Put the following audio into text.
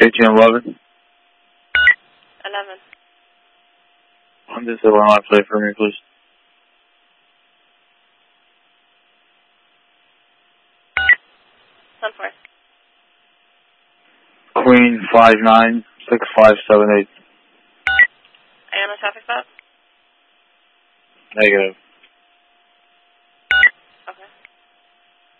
1811. 11. On this line, play for me, please. Sunforth. Queen 596578. I am a traffic stop. Negative.